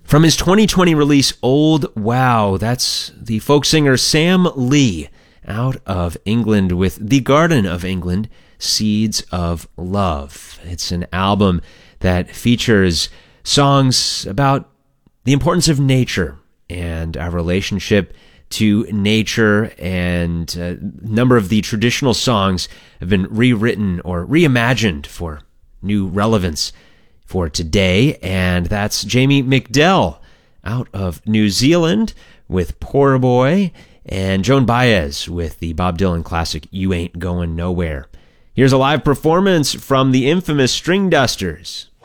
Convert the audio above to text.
From his 2020 release, Old Wow, that's the folk singer Sam Lee out of England with The Garden of England, Seeds of Love. It's an album that features songs about the importance of nature and our relationship to nature, and a number of the traditional songs have been rewritten or reimagined for new relevance for today, and that's Jamie McDell out of New Zealand with Poor Boy, and Joan Baez with the Bob Dylan classic You Ain't Going Nowhere. Here's a live performance from the infamous String Dusters.